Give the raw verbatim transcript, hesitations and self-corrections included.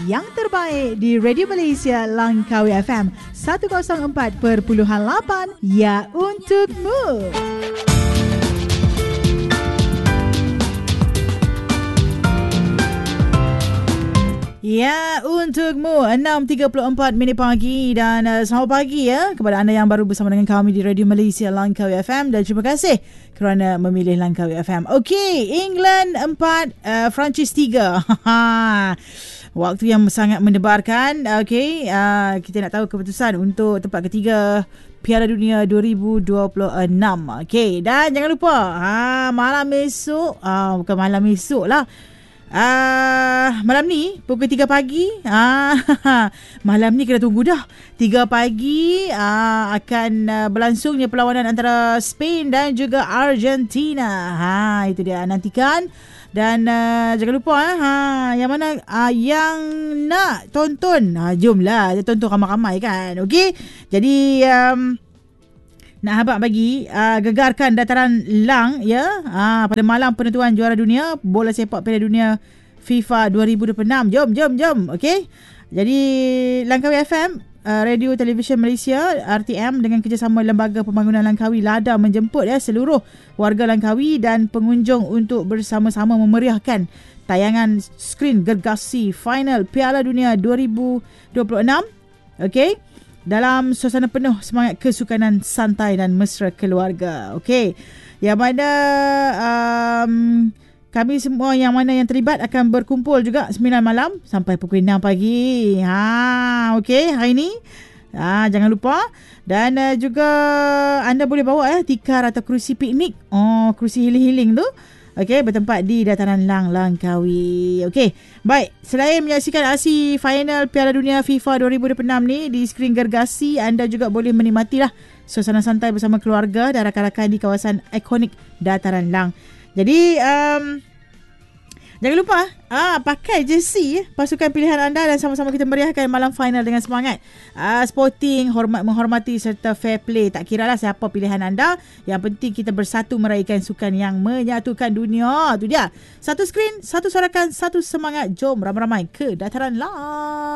yang terbaik di Radio Malaysia Langkawi F M seratus empat perpuluhan lapan. Ya, untukmu. Ya, untukmu enam tiga puluh empat minit pagi dan uh, selamat pagi ya kepada anda yang baru bersama dengan kami di Radio Malaysia Langkawi F M dan terima kasih kerana memilih Langkawi F M. Okey, England empat, uh, Perancis tiga. Waktu yang sangat mendebarkan. Okey, uh, kita nak tahu keputusan untuk tempat ketiga Piala Dunia dua ribu dua puluh enam. Okey, dan jangan lupa ha, malam esok, uh, bukan malam esok lah. Uh, malam ni pukul tiga pagi uh, malam ni kena tunggu dah tiga pagi uh, akan uh, berlangsungnya perlawanan antara Spain dan juga Argentina. Ha, itu dia, nantikan. Dan uh, jangan lupa uh, ha, yang mana uh, yang nak tonton, uh, jomlah tonton ramai-ramai kan. Okey, jadi um, nak habaq bagi uh, gegarkan dataran lang ya uh, pada malam penentuan juara dunia bola sepak Piala Dunia FIFA dua ribu dua puluh enam. Jom jom jom. Okey. Jadi Langkawi F M, uh, Radio Television Malaysia R T M dengan kerjasama Lembaga Pembangunan Langkawi LADA menjemput ya seluruh warga Langkawi dan pengunjung untuk bersama-sama memeriahkan tayangan skrin gergasi final Piala Dunia dua ribu dua puluh enam. Okey. Dalam suasana penuh semangat kesukanan santai dan mesra keluarga. Okey. Yang mana um, kami semua yang mana yang terlibat akan berkumpul juga sembilan malam sampai pukul enam pagi. Ha, okey, hari ni. Ha, jangan lupa. Dan uh, juga anda boleh bawa eh tikar atau kerusi piknik. Oh, kerusi healing-healing tu. Okey, bertempat di dataran Lang Langkawi. Okey, baik. Selain menyaksikan aksi final Piala Dunia FIFA dua ribu dua puluh enam ni di skrin gergasi, anda juga boleh menikmatilah suasana santai bersama keluarga dan rakan-rakan di kawasan ikonik dataran Lang. Jadi, um, jangan lupa ah, pakai jersey pasukan pilihan anda dan sama-sama kita meriahkan malam final dengan semangat. Ah, sporting, hormat menghormati serta fair play. Tak kiralah siapa pilihan anda. Yang penting kita bersatu meraihkan sukan yang menyatukan dunia. Itu dia. Satu skrin, satu sorakan, satu semangat. Jom ramai-ramai ke dataran Lang.